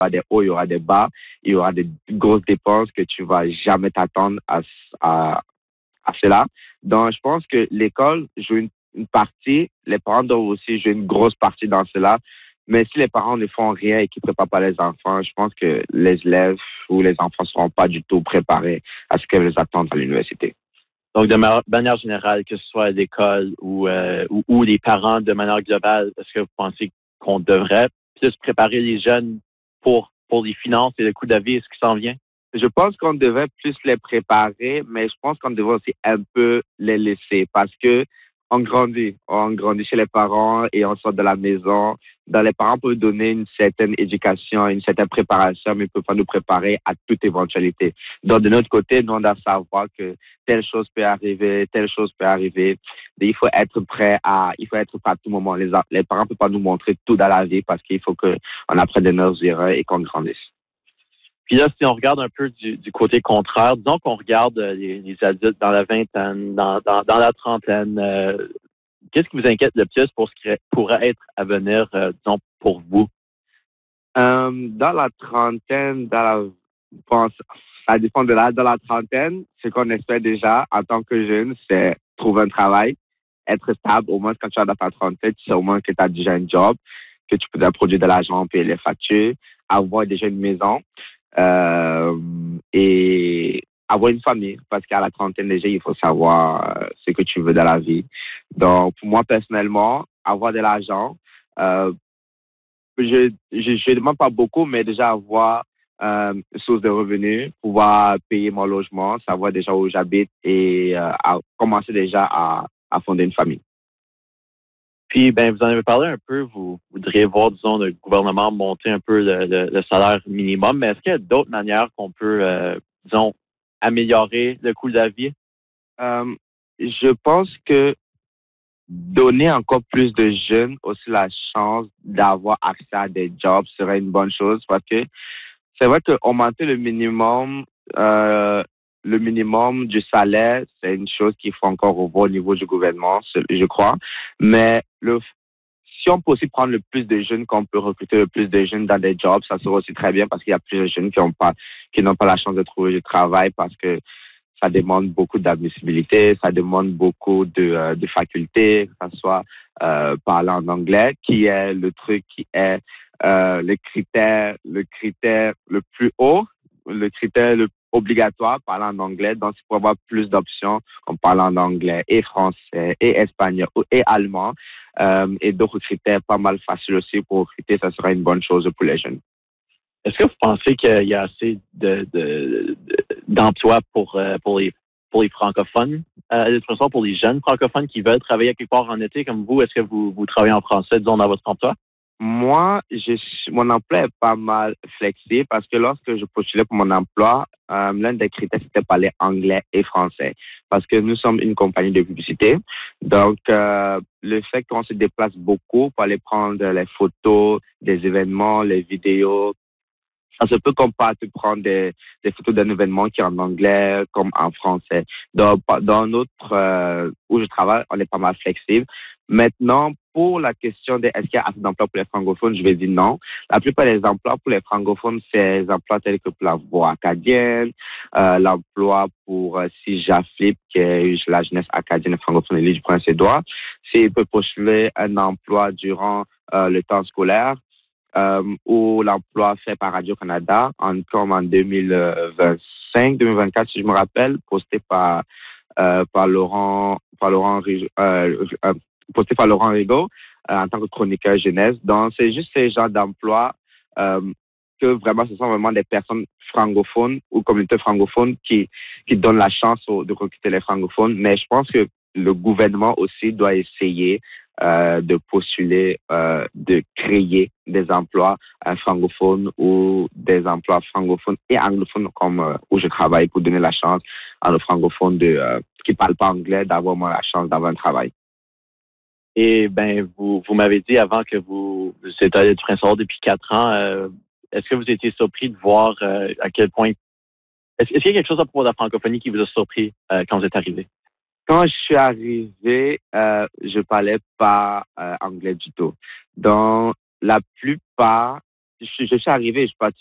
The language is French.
des hauts, il y aura des bas, il y aura des grosses dépenses que tu vas jamais t'attendre à cela. Donc, je pense que l'école joue une partie, les parents doivent aussi jouer une grosse partie dans cela. Mais si les parents ne font rien et qu'ils ne préparent pas les enfants, je pense que les élèves ou les enfants ne seront pas du tout préparés à ce qu'elles les attendent à l'université. Donc, de manière générale, que ce soit à l'école ou les parents de manière globale, est-ce que vous pensez qu'on devrait plus préparer les jeunes pour les finances et le coût de la vie et ce qui s'en vient? Je pense qu'on devait plus les préparer, mais je pense qu'on devrait aussi un peu les laisser parce que on grandit chez les parents et on sort de la maison. Donc, les parents peuvent donner une certaine éducation, une certaine préparation, mais ils ne peuvent pas nous préparer à toute éventualité. Donc, de notre côté, nous, on doit savoir que telle chose peut arriver, telle chose peut arriver. Et il faut être prêt à tout moment. Les parents ne peuvent pas nous montrer tout dans la vie parce qu'il faut qu'on apprenne de nos erreurs et qu'on grandisse. Puis là, si on regarde un peu du côté contraire, disons qu'on regarde les adultes dans la vingtaine, dans la trentaine, qu'est-ce qui vous inquiète le plus pour ce qui pourrait être à venir, disons, pour vous? Dans la trentaine, ça dépend de l'âge. Dans la trentaine, ce qu'on espère déjà en tant que jeune, c'est trouver un travail, être stable. Au moins, quand tu es dans ta trentaine, tu sais au moins que tu as déjà un job, que tu peux produire de l'argent, payer les factures, avoir déjà une maison. Et avoir une famille, parce qu'à la trentaine déjà, il faut savoir ce que tu veux dans la vie. Donc, pour moi, personnellement, avoir de l'argent, je demande pas beaucoup, mais déjà avoir une source de revenus, pouvoir payer mon logement, savoir déjà où j'habite et commencer déjà à fonder une famille. Puis, ben, vous en avez parlé un peu, vous voudriez voir, disons, le gouvernement monter un peu le salaire minimum, mais est-ce qu'il y a d'autres manières qu'on peut, disons, améliorer le coût de la vie? Je pense que donner encore plus de jeunes aussi la chance d'avoir accès à des jobs serait une bonne chose parce que c'est vrai qu'augmenter le minimum du salaire, c'est une chose qu'il faut encore revoir au niveau du gouvernement, je crois. Mais si on peut aussi prendre le plus de jeunes, qu'on peut recruter le plus de jeunes dans des jobs, ça serait aussi très bien parce qu'il y a plus de jeunes qui n'ont pas la chance de trouver du travail parce que ça demande beaucoup d'admissibilité, ça demande beaucoup de facultés, que ce soit parler en anglais, qui est le truc qui est le critère le plus haut, le critère le obligatoire, parler en anglais. Donc, il faut avoir plus d'options en parlant en anglais et français et espagnol et allemand. Et d'autres critères pas mal faciles aussi pour recruter, ça sera une bonne chose pour les jeunes. Est-ce que vous pensez qu'il y a assez d'emplois pour les francophones, pour les jeunes francophones qui veulent travailler quelque part en été comme vous? Est-ce que vous travaillez en français, disons, dans votre emploi? Moi, mon emploi est pas mal flexible parce que lorsque je postulais pour mon emploi, l'un des critères, c'était parler anglais et français. Parce que nous sommes une compagnie de publicité. Donc, le fait qu'on se déplace beaucoup pour aller prendre les photos des événements, les vidéos, ça se peut qu'on parte prendre des photos d'un événement qui est en anglais comme en français. Dans notre, où je travaille, on est pas mal flexible. Maintenant, pour la question de est-ce qu'il y a assez d'emplois pour les francophones, je vais dire non. La plupart des emplois pour les francophones, c'est des emplois tels que pour la voix acadienne, l'emploi pour Sija Flip, qui est la jeunesse acadienne et francophone de l'île du Prince-Édouard. S'il peut postuler un emploi durant le temps scolaire, ou l'emploi fait par Radio-Canada, comme en 2025-2024, si je me rappelle, posté par Laurent Rigaud en tant que chroniqueur jeunesse. Donc, c'est juste ces genres d'emplois que vraiment, ce sont vraiment des personnes francophones ou communautés francophones qui donnent la chance de recruter les francophones. Mais je pense que le gouvernement aussi doit essayer de postuler, de créer des emplois francophones ou des emplois francophones et anglophones comme où je travaille pour donner la chance à nos francophones qui ne parlent pas anglais d'avoir moins la chance d'avoir un travail. Et ben vous m'avez dit avant que vous êtes allé du Prince-Édouard depuis 4 ans. Est-ce que vous étiez surpris de voir à quel point... Est-ce qu'il y a quelque chose à propos de la francophonie qui vous a surpris quand vous êtes arrivé? Quand je suis arrivé, je parlais pas anglais du tout. Donc, la plupart je suis arrivé, je suis parti